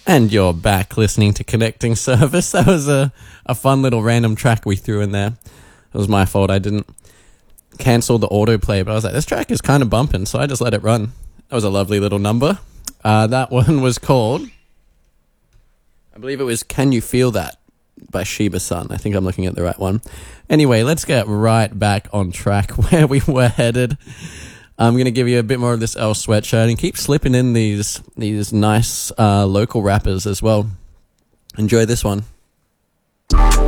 And you're back listening to Connecting Service. That was a fun little random track we threw in there. It was my fault. I didn't cancel the autoplay, but I was like, this track is kind of bumping, so I just let it run. That was a lovely little number. That one was called, I believe it was Can You Feel That by Sheba Sun. I think I'm looking at the right one. Anyway, let's get right back on track where we were headed. I'm going to give you a bit more of this Earl Sweatshirt and keep slipping in these nice local rappers as well. Enjoy this one.